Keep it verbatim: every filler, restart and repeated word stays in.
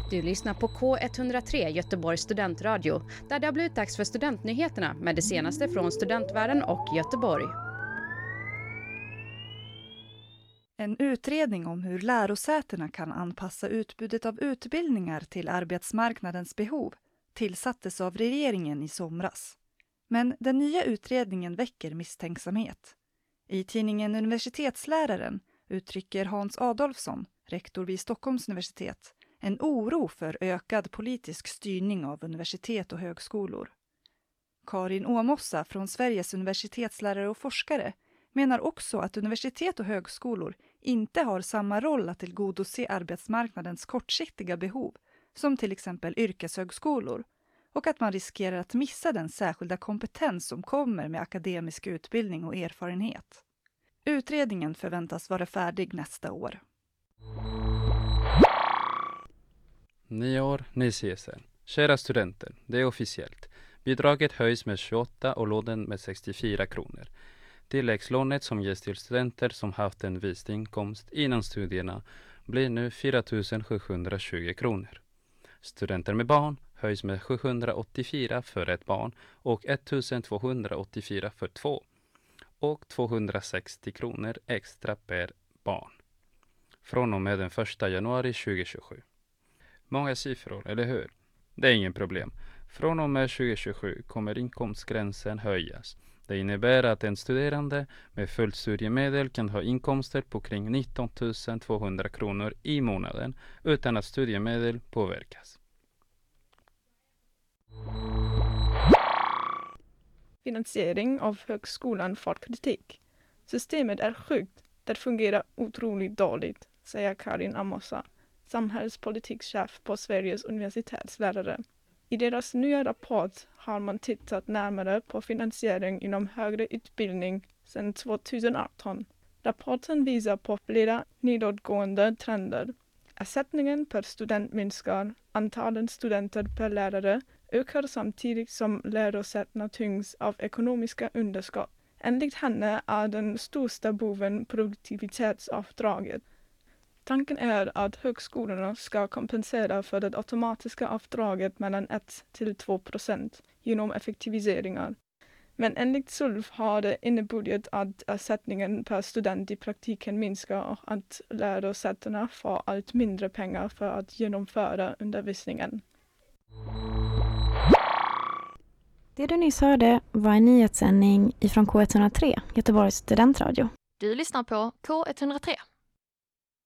Du lyssnar på K etthundratre Göteborgs studentradio, där det har blivit dags för studentnyheterna med det senaste från studentvärlden och Göteborg. En utredning om hur lärosätena kan anpassa utbudet av utbildningar till arbetsmarknadens behov tillsattes av regeringen i somras. Men den nya utredningen väcker misstänksamhet. I tidningen Universitetsläraren uttrycker Hans Adolfsson, rektor vid Stockholms universitet, en oro för ökad politisk styrning av universitet och högskolor. Karin Åmossa från Sveriges universitetslärare och forskare menar också att universitet och högskolor inte har samma roll att tillgodose arbetsmarknadens kortsiktiga behov som till exempel yrkeshögskolor, och att man riskerar att missa den särskilda kompetens som kommer med akademisk utbildning och erfarenhet. Utredningen förväntas vara färdig nästa år. Nyår, ny C S N. Kära studenter, det är officiellt. Bidraget höjs med tjugoåtta och lånen med sextiofyra kronor. Tilläggslånet som ges till studenter som haft en viss inkomst innan studierna blir nu fyra tusen sjuhundratjugo kronor. Studenter med barn höjs med sjuhundraåttiofyra för ett barn och ettusentvåhundraåttiofyra för två och tvåhundrasextio kronor extra per barn från och med den första januari tjugohundratjugosju. Många siffror, eller hur? Det är ingen problem. Från och med tjugohundratjugosju kommer inkomstgränsen höjas. Det innebär att en studerande med fullt studiemedel kan ha inkomster på kring nitton tusen tvåhundra kronor i månaden utan att studiemedel påverkas. Finansiering av högskolan får kritik. Systemet är sjukt, det fungerar otroligt dåligt, säger Karin Åmossa, samhällspolitikchef på Sveriges universitetslärare. I deras nya rapport har man tittat närmare på finansiering inom högre utbildning sedan tjugoarton. Rapporten visar på flera nedåtgående trender. Ersättningen per student minskar, antalet studenter per lärare ökar samtidigt som lärosätena tyngs av ekonomiska underskott. Enligt henne är den största boven produktivitetsavdraget. Tanken är att högskolorna ska kompensera för det automatiska avdraget mellan ett till två procent genom effektiviseringar. Men enligt S U L F har det inneburit att ersättningen per student i praktiken minskar och att lärosätena får allt mindre pengar för att genomföra undervisningen. Det du nyss hörde var en nyhetssändning ifrån K etthundratre, Göteborgs studentradio. Du lyssnar på K etthundratre.